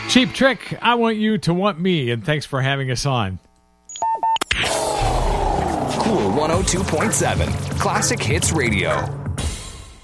Cheap Trick, I Want You to Want Me, and thanks for having us on. Cool 102.7, Classic Hits Radio.